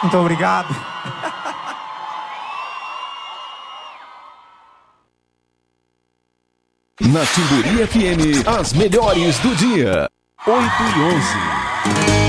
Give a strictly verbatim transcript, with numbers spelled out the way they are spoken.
Muito obrigado. Na Timburi F M, as melhores do dia. oito e onze.